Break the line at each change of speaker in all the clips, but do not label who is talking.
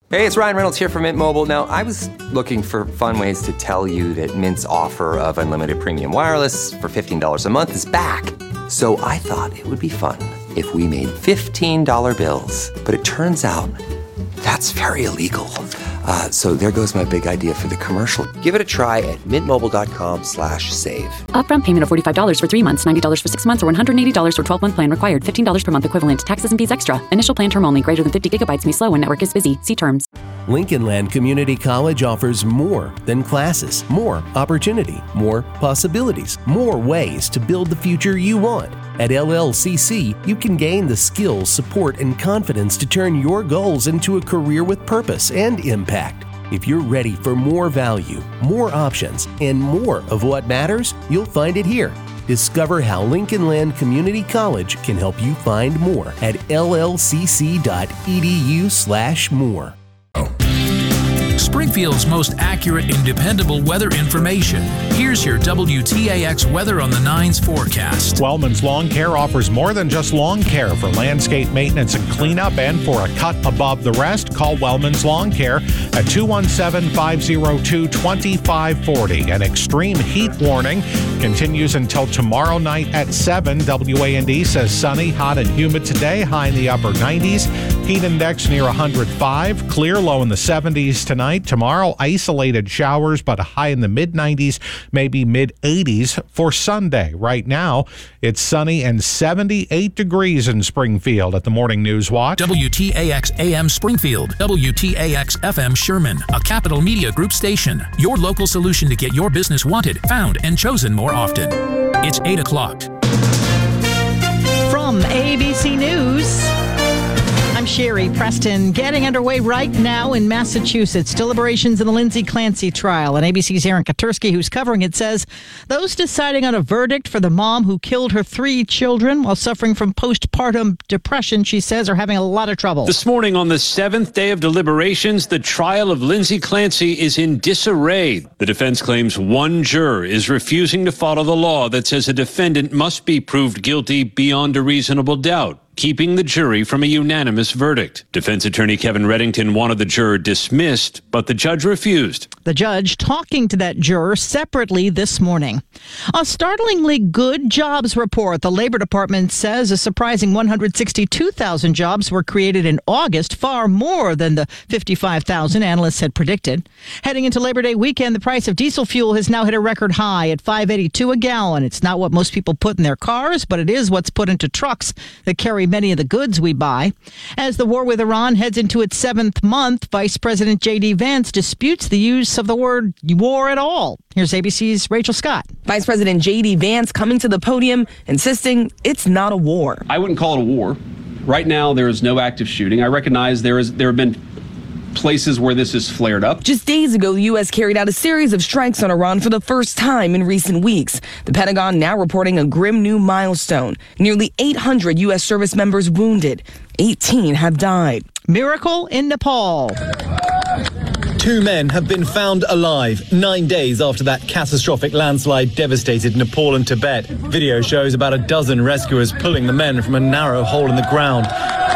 Hey, it's Ryan Reynolds here from Mint Mobile. Now, I was looking for fun ways to tell you that Mint's offer of unlimited premium wireless for $15 a month is back. So I thought it would be fun if we made $15 bills. But it turns out that's very illegal. So there goes my big idea for the commercial. Give it a try at mintmobile.com/save.
Upfront payment of $45 for 3 months, $90 for 6 months, or $180 for 12-month plan required. $15 per month equivalent. Taxes and fees extra. Initial plan term only. Greater than 50 gigabytes may slow when network is busy. See terms.
Lincoln Land Community College offers more than classes, more opportunity, more possibilities, more ways to build the future you want. At LLCC, you can gain the skills, support, and confidence to turn your goals into a career with purpose and impact. If you're ready for more value, more options, and more of what matters, you'll find it here. Discover how Lincoln Land Community College can help you find more at llcc.edu/more.
Springfield's most accurate and dependable weather information. Here's your WTAX weather on the 9's forecast.
Wellman's Lawn Care offers more than just lawn care. For landscape maintenance and cleanup and for a cut above the rest, call Wellman's Lawn Care at 217-502-2540. An extreme heat warning continues until tomorrow night at 7. WAND says sunny, hot, and humid today, high in the upper 90s. Heat index near 105. Clear, low in the 70s tonight. Tomorrow, isolated showers, but a high in the mid-90s, maybe mid-80s for Sunday. Right now, it's sunny and 78 degrees in Springfield at the Morning News Watch.
WTAX AM Springfield, WTAX FM Sherman, a Capital Media Group station. Your local solution to get your business wanted, found, and chosen more often. It's 8 o'clock.
From ABC News, I'm Sherry Preston. Getting underway right now in Massachusetts. Deliberations in the Lindsay Clancy trial. And ABC's Aaron Katursky, who's covering it, says those deciding on a verdict for the mom who killed her 3 children while suffering from postpartum depression, she says, are having a lot of trouble.
This morning on the 7th day of deliberations, the trial of Lindsay Clancy is in disarray. The defense claims one juror is refusing to follow the law that says a defendant must be proved guilty beyond a reasonable doubt, keeping the jury from a unanimous verdict. Defense attorney Kevin Reddington wanted the juror dismissed, but the judge refused.
The judge talking to that juror separately this morning. A startlingly good jobs report. The Labor Department says a surprising 162,000 jobs were created in August, far more than the 55,000 analysts had predicted. Heading into Labor Day weekend, the price of diesel fuel has now hit a record high at $5.82 a gallon. It's not what most people put in their cars, but it is what's put into trucks that carry many of the goods we buy. As the war with Iran heads into its 7th month, Vice President J.D. Vance disputes the use of the word war at all. Here's ABC's Rachel Scott.
Vice President J.D. Vance coming to the podium, insisting it's not a war.
I wouldn't call it a war. Right now, there is no active shooting. I recognize there have been places where this has flared up.
Just days ago, the U.S. carried out a series of strikes on Iran for the first time in recent weeks. The Pentagon now reporting a grim new milestone. Nearly 800 U.S. service members wounded. 18 have died.
Miracle in Nepal.
2 men have been found alive 9 days after that catastrophic landslide devastated Nepal and Tibet. Video shows about a dozen rescuers pulling the men from a narrow hole in the ground.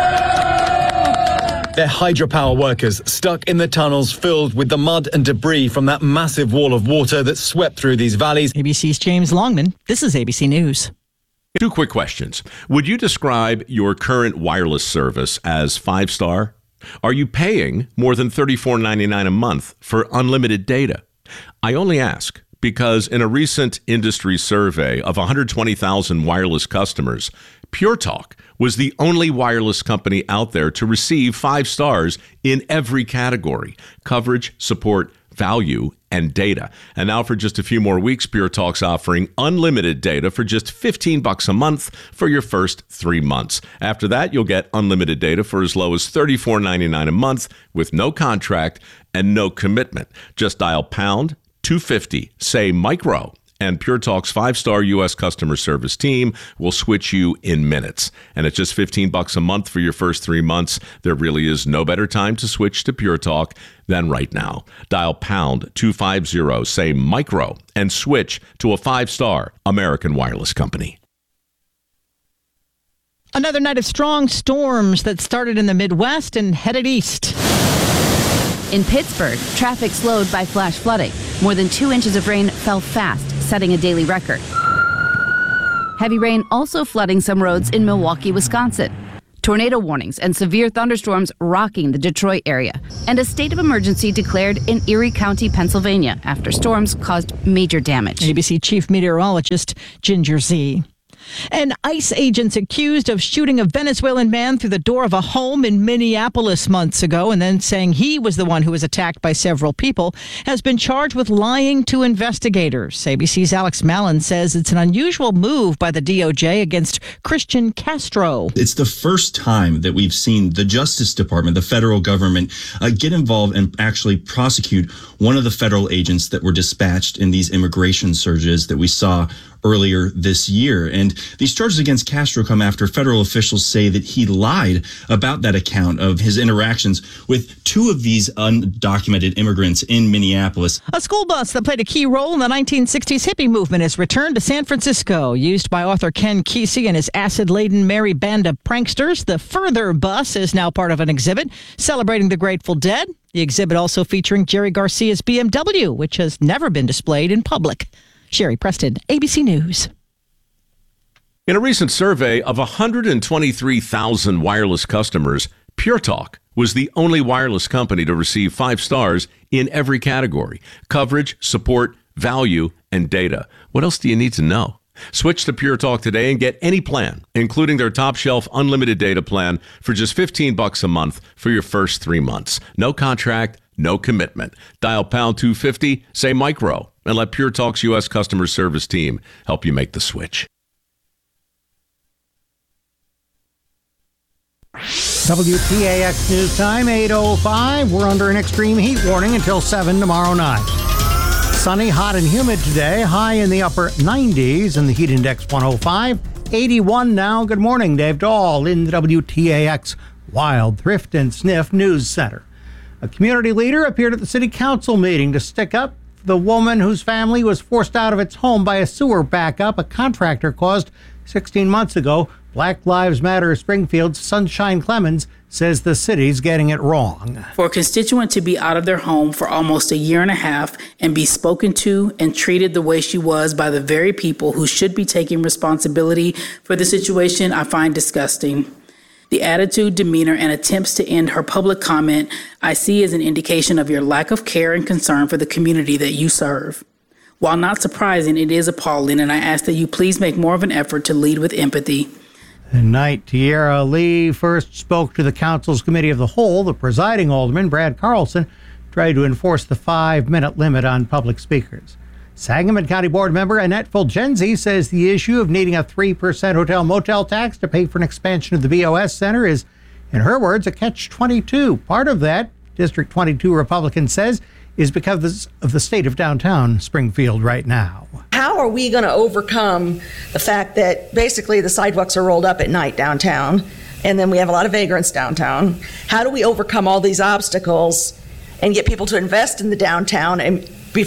They're hydropower workers stuck in the tunnels filled with the mud and debris from that massive wall of water that swept through these valleys.
ABC's James Longman. This is ABC News.
2 quick questions. Would you describe your current wireless service as 5-star? Are you paying more than $34.99 a month for unlimited data? I only ask because in a recent industry survey of 120,000 wireless customers, Pure Talk was the only wireless company out there to receive 5 stars in every category: coverage, support, value, and data. And now for just a few more weeks, Pure Talk's offering unlimited data for just $15 a month for your first 3 months. After that, you'll get unlimited data for as low as $34.99 a month with no contract and no commitment. Just dial pound 250, say micro, and Pure Talk's 5-star U.S. customer service team will switch you in minutes. And at just $15 a month for your first 3 months, there really is no better time to switch to Pure Talk than right now. Dial pound 250, say micro, and switch to a 5-star American wireless company.
Another night of strong storms that started in the Midwest and headed east.
In Pittsburgh, traffic slowed by flash flooding. More than 2 inches of rain fell fast, setting a daily record. Heavy rain also flooding some roads in Milwaukee, Wisconsin. Tornado warnings and severe thunderstorms rocking the Detroit area. And a state of emergency declared in Erie County, Pennsylvania, after storms caused major damage.
ABC Chief Meteorologist Ginger Z. And ICE agents accused of shooting a Venezuelan man through the door of a home in Minneapolis months ago and then saying he was the one who was attacked by several people has been charged with lying to investigators. ABC's Alex Mallon says it's an unusual move by the DOJ against Christian Castro.
It's the first time that we've seen the Justice Department, the federal government, get involved and actually prosecute one of the federal agents that were dispatched in these immigration surges that we saw earlier this year. And these charges against Castro come after federal officials say that he lied about that account of his interactions with two of these undocumented immigrants in Minneapolis.
A school bus that played a key role in the 1960s hippie movement has returned to San Francisco. Used by author Ken Kesey and his acid-laden merry band of pranksters, the Further bus is now part of an exhibit celebrating the Grateful Dead. The exhibit also featuring Jerry Garcia's BMW, which has never been displayed in public. Sherry Preston, ABC News.
In a recent survey of 123,000 wireless customers, Pure Talk was the only wireless company to receive 5 stars in every category: coverage, support, value, and data. What else do you need to know? Switch to Pure Talk today and get any plan, including their top shelf unlimited data plan for just $15 a month for your first 3 months. No contract, no commitment. Dial pound 250, say micro, and let Pure Talk's U.S. customer service team help you make the switch.
WTAX News Time, 8:05. We're under an extreme heat warning until 7 tomorrow night. Sunny, hot, and humid today. High in the upper 90s and the heat index 105. 81 now. Good morning. Dave Dahl in the WTAX Wild Thrift and Sniff News Center. A community leader appeared at the city council meeting to stick up for the woman whose family was forced out of its home by a sewer backup a contractor caused 16 months ago. Black Lives Matter Springfield's Sunshine Clemens says the city's getting it wrong.
For a constituent to be out of their home for almost a year and a half and be spoken to and treated the way she was by the very people who should be taking responsibility for the situation, I find disgusting. The attitude, demeanor, and attempts to end her public comment I see as an indication of your lack of care and concern for the community that you serve. While not surprising, it is appalling, and I ask that you please make more of an effort to lead with empathy.
Tonight, Tiara Lee first spoke to the council's committee of the whole. The presiding alderman, Brad Carlson, tried to enforce the 5-minute limit on public speakers. Sangamon County Board member Annette Fulgenzi says the issue of needing a 3% hotel-motel tax to pay for an expansion of the BOS Center is, in her words, a catch-22. Part of that, District 22 Republican says, is because of the state of downtown Springfield right now.
How are we going to overcome the fact that basically the sidewalks are rolled up at night downtown, and then we have a lot of vagrants downtown? How do we overcome all these obstacles and get people to invest in the downtown? And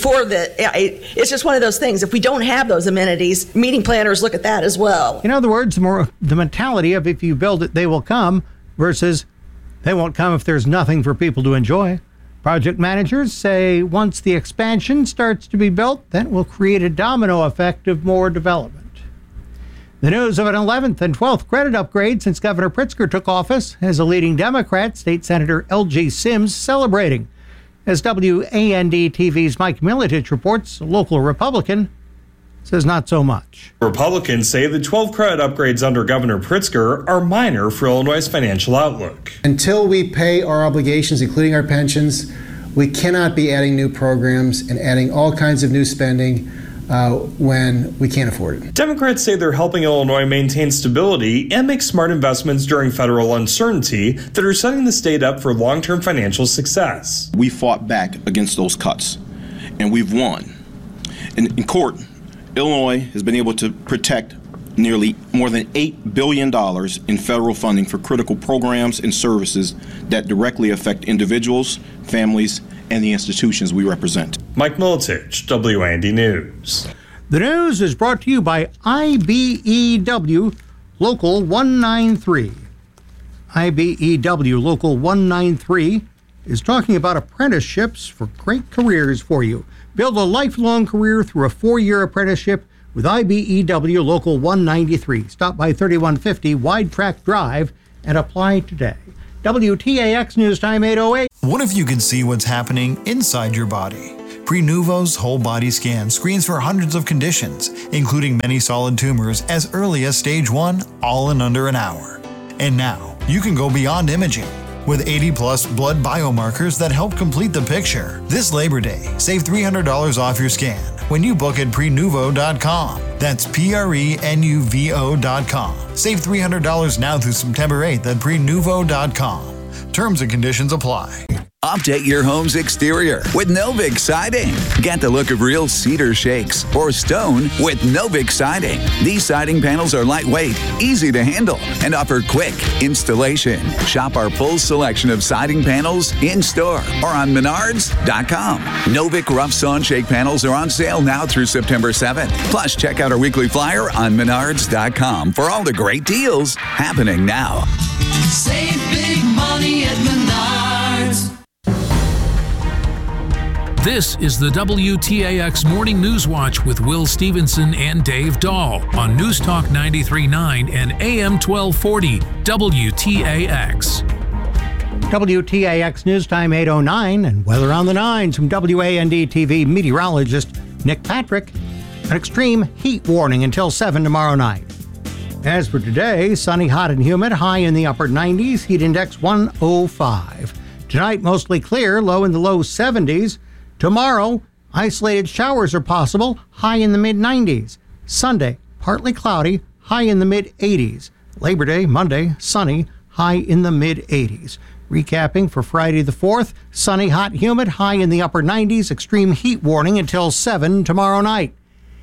it's just one of those things. If we don't have those amenities, meeting planners look at that as well.
In other words, the mentality of if you build it, they will come versus they won't come if there's nothing for people to enjoy. Project managers say once the expansion starts to be built, that will create a domino effect of more development. The news of an 11th and 12th credit upgrade since Governor Pritzker took office has a leading Democrat, State Senator L.G. Sims, celebrating. As WAND-TV's Mike Militich reports, a local Republican says not so much.
Republicans say the 12 credit upgrades under Governor Pritzker are minor for Illinois' financial outlook.
Until we pay our obligations, including our pensions, we cannot be adding new programs and adding all kinds of new spending when we can't afford it.
Democrats say they're helping Illinois maintain stability and make smart investments during federal uncertainty that are setting the state up for long-term financial success.
We fought back against those cuts, and we've won. In court, Illinois has been able to protect nearly more than $8 billion in federal funding for critical programs and services that directly affect individuals, families, and the institutions we represent.
Mike Militich, WAND News.
The news is brought to you by IBEW Local 193. IBEW Local 193 is talking about apprenticeships for great careers for you. Build a lifelong career through a 4-year apprenticeship with IBEW Local 193. Stop by 3150 Wide Track Drive and apply today. WTAX News Time 8:08.
What if you could see what's happening inside your body? Prenuvo's whole body scan screens for hundreds of conditions, including many solid tumors as early as stage 1, all in under an hour. And now, you can go beyond imaging with 80-plus blood biomarkers that help complete the picture. This Labor Day, save $300 off your scan when you book at Prenuvo.com. That's Prenuvo.com. Save $300 now through September 8th at Prenuvo.com. Terms and conditions apply.
Update your home's exterior with Novik Siding. Get the look of real cedar shakes or stone with Novik Siding. These siding panels are lightweight, easy to handle, and offer quick installation. Shop our full selection of siding panels in-store or on Menards.com. Novik Rough Sawn Shake panels are on sale now through September 7th. Plus, check out our weekly flyer on Menards.com for all the great deals happening now.
Save big money at Menards.
This is the WTAX Morning News Watch with Will Stevenson and Dave Dahl on News Talk 93.9 and AM 1240 WTAX.
WTAX News Time 8:09 and weather on the 9s from WAND TV meteorologist Nick Patrick. An extreme heat warning until 7 tomorrow night. As for today, sunny, hot, and humid, high in the upper 90s, heat index 105. Tonight, mostly clear, low in the low 70s. Tomorrow, isolated showers are possible, high in the mid-90s. Sunday, partly cloudy, high in the mid-80s. Labor Day, Monday, sunny, high in the mid-80s. Recapping for Friday the 4th, sunny, hot, humid, high in the upper 90s, extreme heat warning until 7 tomorrow night.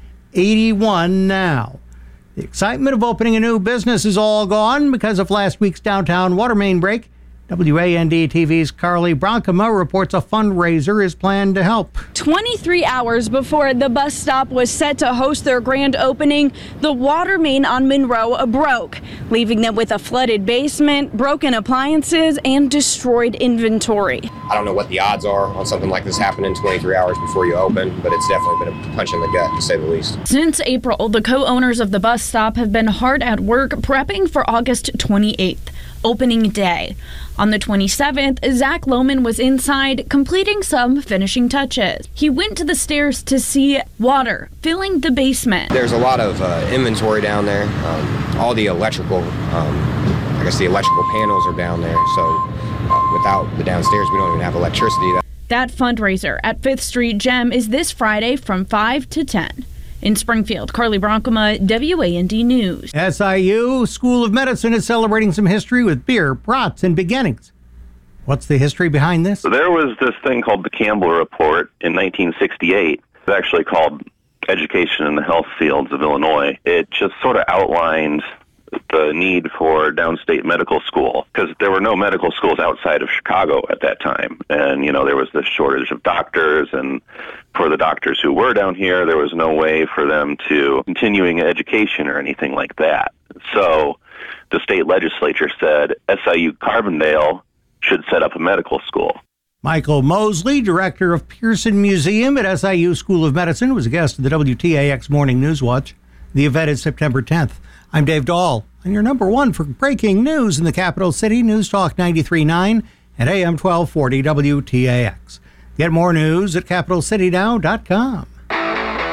81 now. The excitement of opening a new business is all gone because of last week's downtown water main break. WAND TV's Carly Bronkema reports a fundraiser is planned to help.
23 hours before the bus stop was set to host their grand opening, the water main on Monroe broke, leaving them with a flooded basement, broken appliances, and destroyed inventory.
I don't know what the odds are on something like this happening 23 hours before you open, but it's definitely been a punch in the gut, to say the least.
Since April, the co-owners of the bus stop have been hard at work prepping for August 28th, opening day. On the 27th, Zach Lohman was inside completing some finishing touches. He went to the stairs to see water filling the basement.
There's a lot of inventory down there. All the electrical, I guess the electrical panels are down there. So without the downstairs, we don't even have electricity.
That fundraiser at 5th Street Gem is this Friday from 5 to 10. In Springfield, Carly Bronkema, WAND News.
SIU School of Medicine is celebrating some history with beer, brats, and beginnings. What's the history behind this?
There was this thing called the Campbell Report in 1968. It's actually called Education in the Health Fields of Illinois. It just sort of outlined the need for downstate medical school because there were no medical schools outside of Chicago at that time. And, you know, there was this shortage of doctors, and for the doctors who were down here, there was no way for them to continuing education or anything like that. So the state legislature said SIU Carbondale should set up a medical school.
Michael Mosley, director of Pearson Museum at SIU School of Medicine, was a guest of the WTAX Morning News Watch. The event is September 10th. I'm Dave Dahl, and you're number one for breaking news in the capital city, News Talk 93.9 and AM 1240 WTAX. Get more news at CapitalCityNow.com.